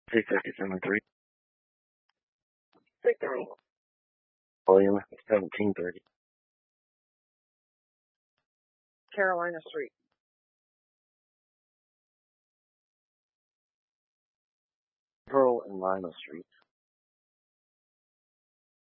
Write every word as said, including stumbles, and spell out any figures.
six thirty-seven three. Victory. William, seventeen thirty. Carolina Street. Pearl and Lima Street.